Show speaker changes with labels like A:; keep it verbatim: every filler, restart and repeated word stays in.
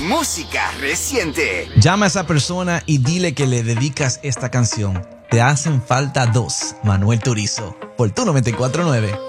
A: música reciente.
B: Llama a esa persona y dile que le dedicas esta canción. Te hacen falta dos. Manuel Turizo, por tu noventa y cuatro punto nueve.